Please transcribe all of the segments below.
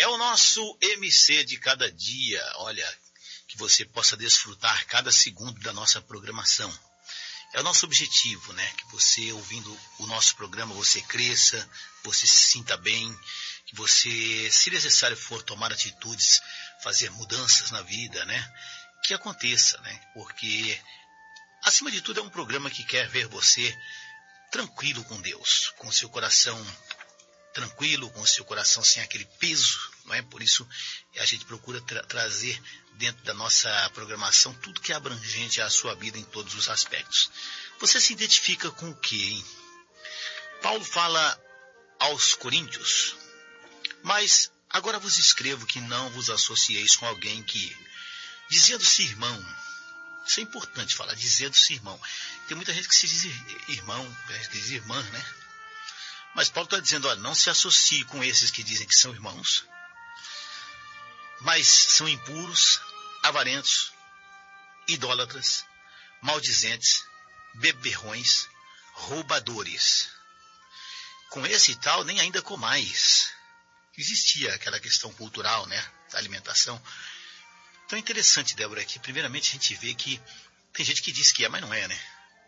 É o nosso MC de cada dia. Olha, que você possa desfrutar cada segundo da nossa programação. É o nosso objetivo, né? Que você, ouvindo o nosso programa, você cresça, você se sinta bem, que você, se necessário for tomar atitudes, fazer mudanças na vida, né? Que aconteça, né? Porque, acima de tudo, é um programa que quer ver você tranquilo com Deus, com seu coração tranquilo, com seu coração sem aquele peso, não é? Por isso a gente procura trazer dentro da nossa programação tudo que é abrangente à sua vida em todos os aspectos. Você se identifica com o quê, hein? Paulo fala aos Coríntios: mas agora vos escrevo que não vos associeis com alguém que, dizendo-se irmão, isso é importante falar, dizendo-se irmão. Tem muita gente que se diz irmão, que diz irmã, né? Mas Paulo está dizendo, olha, não se associe com esses que dizem que são irmãos, mas são impuros, avarentos, idólatras, maldizentes, beberrões, roubadores. Com esse tal, nem ainda comais. Existia aquela questão cultural, né, da alimentação. Então é interessante, Débora, que primeiramente a gente vê que tem gente que diz que é, mas não é, né?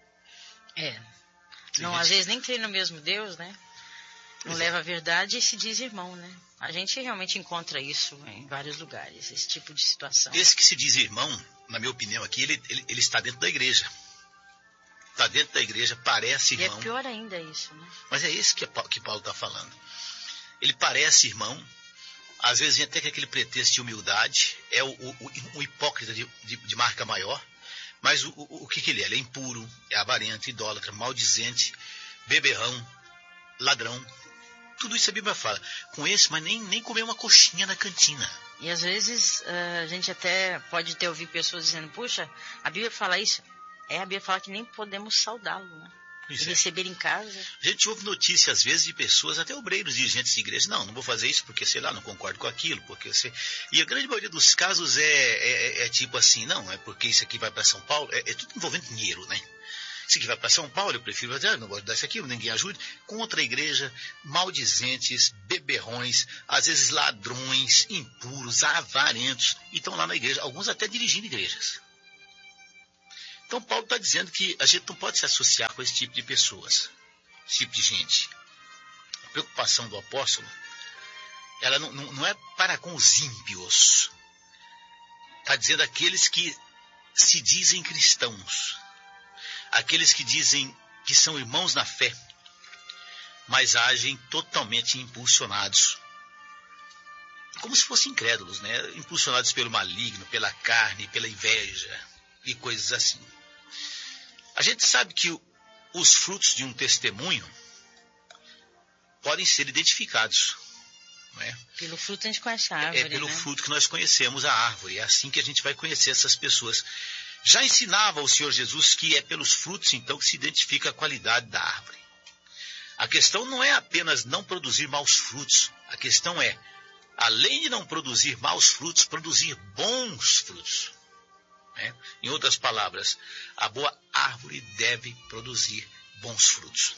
Não, às vezes nem crê no mesmo Deus, né? Não leva a verdade e se diz irmão, né? A gente realmente encontra isso em vários lugares, esse tipo de situação. Esse que se diz irmão, na minha opinião aqui, ele está dentro da igreja. Está dentro da igreja, parece irmão. E é pior ainda isso, né? Mas é esse que Paulo está falando. Ele parece irmão, às vezes vem até com aquele pretexto de humildade, é o hipócrita de marca maior, mas o que ele é? Ele é impuro, é avarento, idólatra, maldizente, beberrão, ladrão. Tudo isso a Bíblia fala. Com esse, mas nem comer uma coxinha na cantina. E às vezes a gente até pode ter ouvido pessoas dizendo, puxa, a Bíblia fala isso. A Bíblia fala que nem podemos saudá-lo, né? E receber em casa. A gente ouve notícias, às vezes, de pessoas, até obreiros, dirigentes de igreja, não vou fazer isso porque, sei lá, não concordo com aquilo, porque você... E a grande maioria dos casos é tipo assim, não, é porque isso aqui vai para São Paulo, é tudo envolvendo dinheiro, né? Isso aqui vai para São Paulo, eu prefiro fazer, não gosto de dar isso aqui, ninguém ajude. Contra a igreja, maldizentes, beberrões, às vezes ladrões, impuros, avarentos, e estão lá na igreja, alguns até dirigindo igrejas. Então Paulo está dizendo que a gente não pode se associar com esse tipo de pessoas, esse tipo de gente. A preocupação do apóstolo, ela não é para com os ímpios. Está dizendo aqueles que se dizem cristãos, aqueles que dizem que são irmãos na fé, mas agem totalmente impulsionados, como se fossem incrédulos, né? Impulsionados pelo maligno, pela carne, pela inveja e coisas assim. A gente sabe que os frutos de um testemunho podem ser identificados, não é? Pelo fruto a gente conhece a árvore, pelo né? fruto que nós conhecemos a árvore. É assim que a gente vai conhecer essas pessoas. Já ensinava o Senhor Jesus que é pelos frutos, então, que se identifica a qualidade da árvore. A questão não é apenas não produzir maus frutos. A questão é, além de não produzir maus frutos, produzir bons frutos. Em outras palavras, a boa árvore deve produzir bons frutos.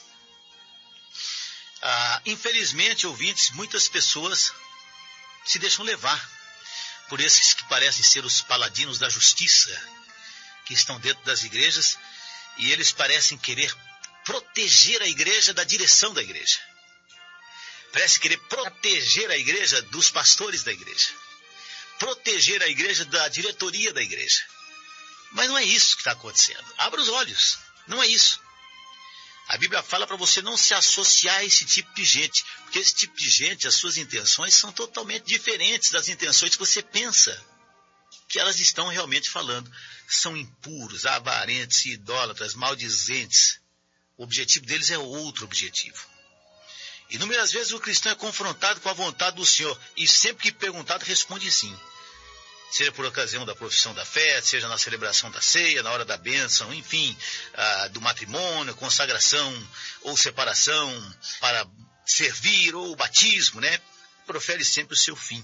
Infelizmente, ouvintes, muitas pessoas se deixam levar por esses que parecem ser os paladinos da justiça, que estão dentro das igrejas, e eles parecem querer proteger a igreja da direção da igreja. Parece querer proteger a igreja dos pastores da igreja. Proteger a igreja da diretoria da igreja. Mas não é isso que está acontecendo. Abra os olhos. Não é isso. A Bíblia fala para você não se associar a esse tipo de gente. Porque esse tipo de gente, as suas intenções são totalmente diferentes das intenções que você pensa que elas estão realmente falando. São impuros, avarentos, idólatras, maldizentes. O objetivo deles é outro objetivo. Inúmeras vezes o cristão é confrontado com a vontade do Senhor. E sempre que perguntado, responde sim. Seja por ocasião da profissão da fé, seja na celebração da ceia, na hora da bênção, enfim, do matrimônio, consagração ou separação, para servir ou batismo, né? Profere sempre o seu fim.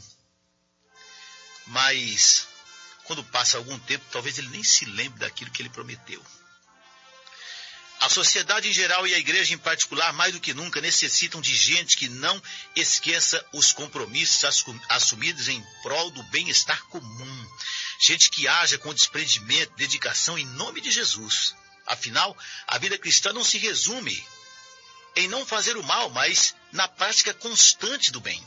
Mas, quando passa algum tempo, talvez ele nem se lembre daquilo que ele prometeu. A sociedade em geral e a igreja em particular, mais do que nunca, necessitam de gente que não esqueça os compromissos assumidos em prol do bem-estar comum. Gente que haja com desprendimento, dedicação em nome de Jesus. Afinal, a vida cristã não se resume em não fazer o mal, mas na prática constante do bem.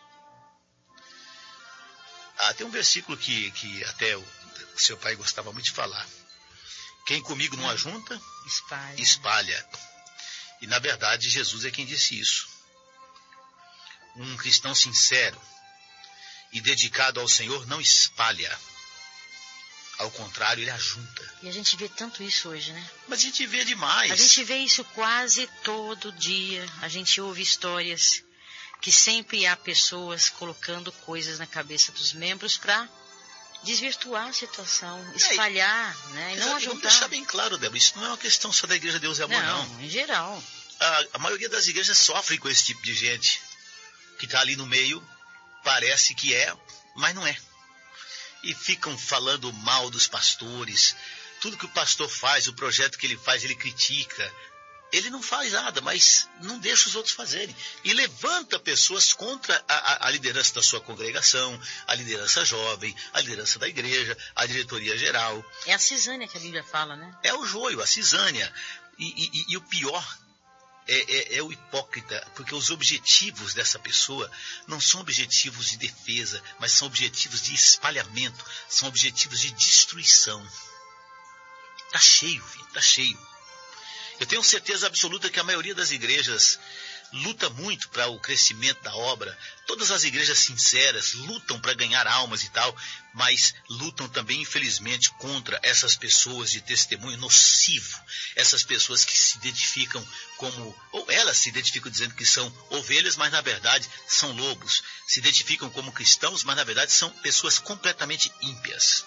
Tem um versículo que até o seu pai gostava muito de falar. Quem comigo não ajunta, espalha. E, na verdade, Jesus é quem disse isso. Um cristão sincero e dedicado ao Senhor não espalha. Ao contrário, ele ajunta. E a gente vê tanto isso hoje, né? Mas a gente vê demais. A gente vê isso quase todo dia. A gente ouve histórias que sempre há pessoas colocando coisas na cabeça dos membros para desvirtuar a situação, espalhar, né? E não ajudar. Vamos deixar bem claro, Débora, isso não é uma questão só da Igreja Deus e Amor, não. Em geral. A maioria das igrejas sofre com esse tipo de gente que está ali no meio, parece que é, mas não é. E ficam falando mal dos pastores. Tudo que o pastor faz, o projeto que ele faz, ele critica. Ele não faz nada, mas não deixa os outros fazerem. E levanta pessoas contra a liderança da sua congregação, a liderança jovem, a liderança da igreja, a diretoria geral. É a cisânia que a Bíblia fala, né? É o joio, a cisânia. E o pior é o hipócrita, porque os objetivos dessa pessoa não são objetivos de defesa, mas são objetivos de espalhamento, são objetivos de destruição. Tá cheio, filho, tá cheio. Eu tenho certeza absoluta que a maioria das igrejas luta muito para o crescimento da obra. Todas as igrejas sinceras lutam para ganhar almas e tal, mas lutam também, infelizmente, contra essas pessoas de testemunho nocivo. Essas pessoas que se identificam como, ou elas se identificam dizendo que são ovelhas, mas na verdade são lobos. Se identificam como cristãos, mas na verdade são pessoas completamente ímpias.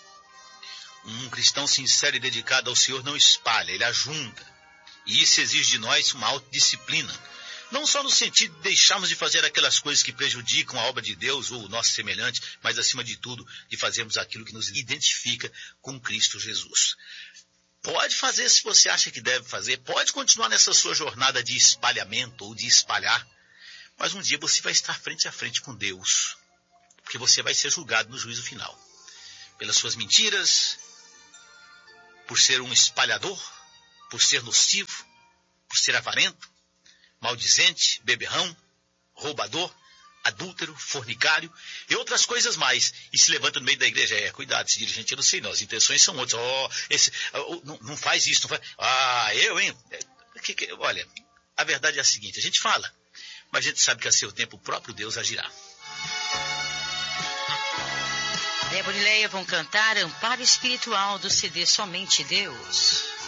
Um cristão sincero e dedicado ao Senhor não espalha, ele ajunta. E isso exige de nós uma autodisciplina. Não só no sentido de deixarmos de fazer aquelas coisas que prejudicam a obra de Deus ou o nosso semelhante, mas acima de tudo, de fazermos aquilo que nos identifica com Cristo Jesus. Pode fazer se você acha que deve fazer, pode continuar nessa sua jornada de espalhamento ou de espalhar, mas um dia você vai estar frente a frente com Deus, porque você vai ser julgado no juízo final. Pelas suas mentiras, por ser um espalhador, por ser nocivo, por ser avarento, maldizente, beberrão, roubador, adúltero, fornicário e outras coisas mais. E se levanta no meio da igreja. Cuidado, esse dirigente, eu não sei não, as intenções são outras. Não faz isso, não faz... Olha, a verdade é a seguinte, a gente fala, mas a gente sabe que a seu tempo o próprio Deus agirá. Débora e Leia vão cantar Amparo Espiritual do CD Somente Deus.